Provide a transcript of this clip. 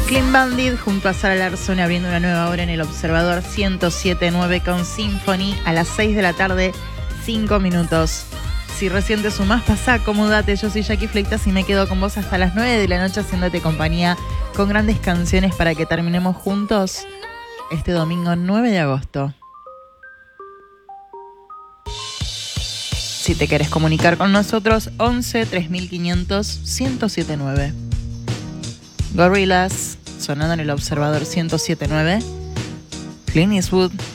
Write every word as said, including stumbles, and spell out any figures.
Clean Bandit junto a Sara Larsson abriendo una nueva hora en el Observador ciento siete punto nueve con Symphony a las seis de la tarde, cinco minutos. Si recién te sumás, pasá, acomodate. Yo soy Jackie Fleitas y me quedo con vos hasta las nueve de la noche haciéndote compañía con grandes canciones para que terminemos juntos este domingo nueve de agosto. Si te querés comunicar con nosotros, once tres mil quinientos ciento siete nueve. Gorillaz, sonando en el Observador ciento siete punto nueve. Clint Eastwood,